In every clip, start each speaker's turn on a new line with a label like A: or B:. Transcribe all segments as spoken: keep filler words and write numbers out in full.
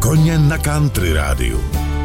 A: Koně na Country rádiu.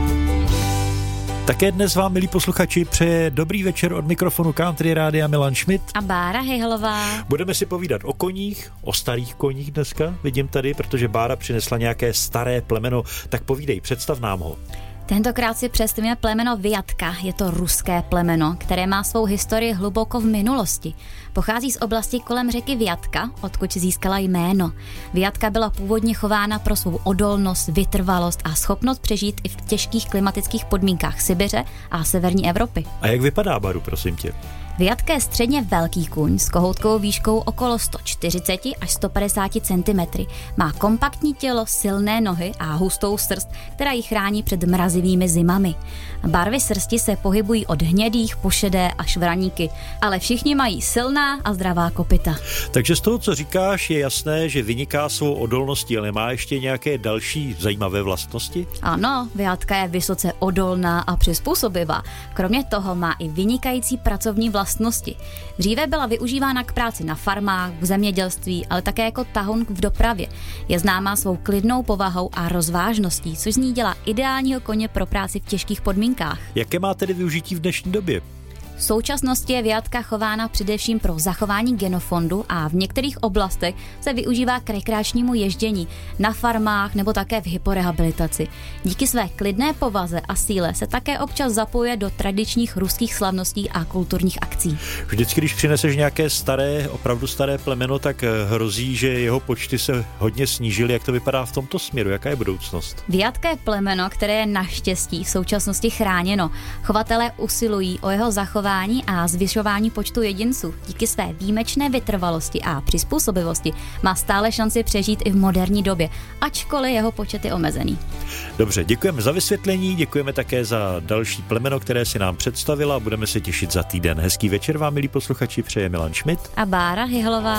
B: Také dnes vám, milí posluchači, přeje dobrý večer od mikrofonu Country rádia Milan Schmidt
C: a Bára Hejhalová.
B: Budeme si povídat o koních, o starých koních dneska, vidím tady, protože Bára přinesla nějaké staré plemeno, tak povídej, představ nám ho.
C: Tentokrát si představíme plemeno Vjatka. Je to ruské plemeno, které má svou historii hluboko v minulosti. Pochází z oblasti kolem řeky Vjatka, odkud získala jméno. Vjatka byla původně chována pro svou odolnost, vytrvalost a schopnost přežít i v těžkých klimatických podmínkách Sibiře a severní Evropy.
B: A jak vypadá, Baru, prosím tě?
C: Vjatka je středně velký kůň s kohoutkovou výškou okolo sto čtyřicet až sto padesát centimetrů. Má kompaktní tělo, silné nohy a hustou srst, která ji chrání před mrazivými zimami. Barvy srsti se pohybují od hnědých po šedé až vraníky, ale všichni mají silná a zdravá kopyta.
B: Takže z toho, co říkáš, je jasné, že vyniká svou odolností, ale má ještě nějaké další zajímavé vlastnosti?
C: Ano, Vjatka je vysoce odolná a přizpůsobivá. Kromě toho má i vynikající pracovní vlastnosti. Vlastnosti. Dříve byla využívána k práci na farmách, v zemědělství, ale také jako tahoun v dopravě. Je známá svou klidnou povahou a rozvážností, což z ní dělá ideálního koně pro práci v těžkých podmínkách.
B: Jaké má tedy využití v dnešní době?
C: V současnosti je Vjatka chována především pro zachování genofondu a v některých oblastech se využívá k rekreačnímu ježdění na farmách nebo také v hyporehabilitaci. Díky své klidné povaze a síle se také občas zapojuje do tradičních ruských slavností a kulturních akcí.
B: Vždycky, když přineseš nějaké staré, opravdu staré plemeno, tak hrozí, že jeho počty se hodně snížily. Jak to vypadá v tomto směru? Jaká je budoucnost?
C: Vjatka je plemeno, které je naštěstí v současnosti chráněno. Chovatelé usilují o jeho zachování a zvyšování počtu jedinců. Díky své výjimečné vytrvalosti a přizpůsobivosti má stále šanci přežít i v moderní době, ačkoliv jeho počet je omezený.
B: Dobře, děkujeme za vysvětlení, děkujeme také za další plemeno, které si nám představila a budeme se těšit za týden. Hezký večer vám, milí posluchači, přeje Milan Schmidt
C: a Bára Hejhalová.